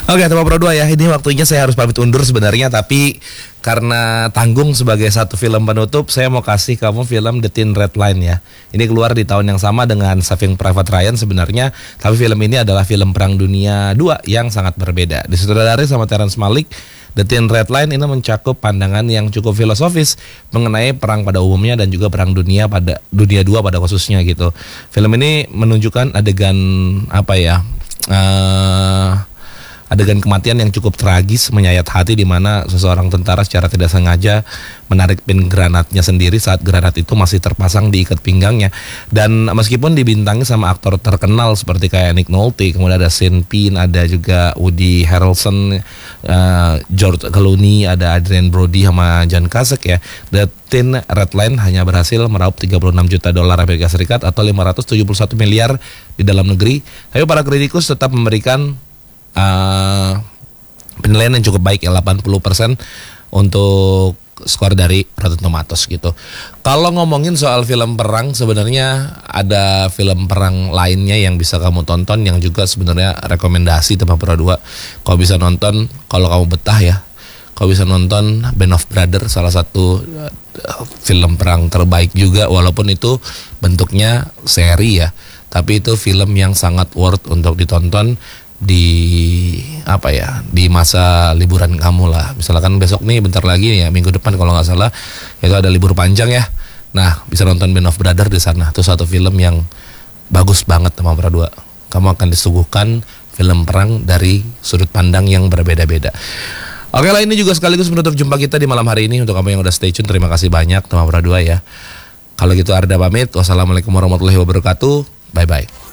Oke, Tema Pro 2 ya. Ini waktunya saya harus pamit undur sebenarnya, tapi karena tanggung sebagai satu film penutup, saya mau kasih kamu film The Thin Red Line ya. Ini keluar di tahun yang sama dengan Saving Private Ryan sebenarnya, tapi film ini adalah film Perang Dunia II yang sangat berbeda. Disutradarai sama Terrence Malick, The Thin Red Line ini mencakup pandangan yang cukup filosofis mengenai perang pada umumnya dan juga perang dunia pada dunia II pada khususnya gitu. Film ini menunjukkan adegan adegan kematian yang cukup tragis menyayat hati, di mana seseorang tentara secara tidak sengaja menarik pin granatnya sendiri saat granat itu masih terpasang di ikat pinggangnya. Dan meskipun dibintangi sama aktor terkenal seperti kayak Nick Nolte, kemudian ada Sean Penn, ada juga Woody Harrelson, George Clooney, ada Adrien Brody sama John Cusack ya. The Thin Red Line hanya berhasil meraup 36 juta dolar Amerika Serikat atau 571 miliar di dalam negeri. Tapi para kritikus tetap memberikan penilaian yang cukup baik ya, 80% untuk skor dari Rotten Tomatoes gitu. Kalau ngomongin soal film perang, sebenarnya ada film perang lainnya yang bisa kamu tonton yang juga sebenarnya rekomendasi Tema Pro 2. Kalau bisa nonton, kalau kamu betah ya, kalau bisa nonton Band of Brothers, salah satu film perang terbaik juga, walaupun itu bentuknya seri ya, tapi itu film yang sangat worth untuk ditonton di masa liburan kamu lah. Misalkan besok nih bentar lagi ya, minggu depan kalau nggak salah itu ada libur panjang ya. Nah, bisa nonton Band of Brothers di sana. Itu satu film yang bagus banget Tema Pro 2. Kamu akan disuguhkan film perang dari sudut pandang yang berbeda-beda. Oke lah, ini juga sekaligus menutup jumpa kita di malam hari ini. Untuk kamu yang udah stay tune, terima kasih banyak Tema Pro 2 ya. Kalau gitu Arda pamit. Wassalamualaikum warahmatullahi wabarakatuh. Bye bye.